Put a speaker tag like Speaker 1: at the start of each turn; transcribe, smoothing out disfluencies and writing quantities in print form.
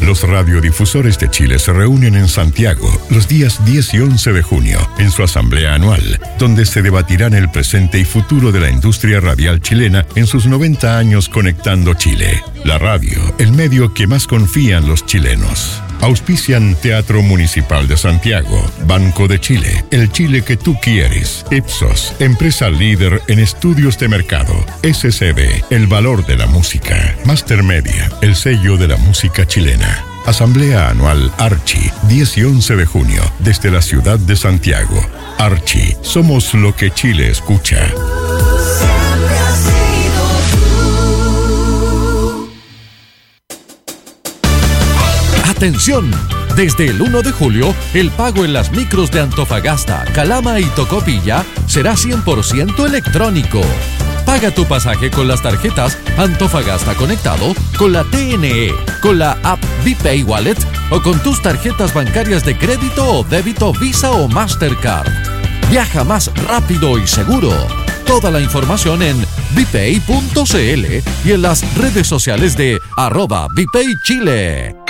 Speaker 1: Los radiodifusores de Chile se reúnen en Santiago los días 10 y 11 de junio en su asamblea anual, donde se debatirán el presente y futuro de la industria radial chilena en sus 90 años conectando Chile. La radio, el medio que más confían los chilenos. Auspician Teatro Municipal de Santiago, Banco de Chile, el Chile que tú quieres, Ipsos, empresa líder en estudios de mercado, SCB, el valor de la música, Master Media, el sello de la música chilena. Asamblea Anual Archi, 10 y 11 de junio, desde la ciudad de Santiago. Archi, somos lo que Chile escucha.
Speaker 2: ¡Atención! Desde el 1 de julio, el pago en las micros de Antofagasta, Calama y Tocopilla será 100% electrónico. Paga tu pasaje con las tarjetas Antofagasta Conectado, con la TNE, con la app VPay Wallet o con tus tarjetas bancarias de crédito o débito Visa o Mastercard. Viaja más rápido y seguro. Toda la información en vpay.cl y en las redes sociales de @vpaychile.